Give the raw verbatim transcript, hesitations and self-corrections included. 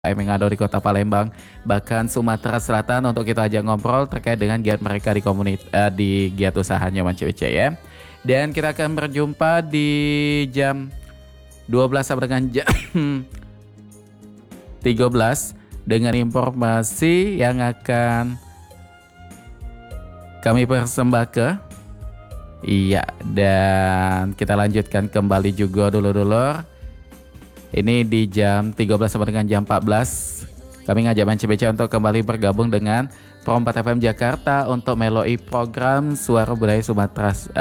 Mengado di Kota Palembang, bahkan Sumatera Selatan untuk kita ajak ngobrol terkait dengan giat mereka di komunit eh, di giat usahanya Manci Uce ya. Dan kita akan berjumpa di jam dua belas sampai dengan jam tiga belas dengan informasi yang akan kami persembahkan. Iya, dan kita lanjutkan kembali juga dulu-dulu. Ini di jam tiga belas sampai dengan jam empat belas. Kami ngajak Manci B C untuk kembali bergabung dengan Pro empat F M Jakarta untuk meloi program Suara Budaya Sumatera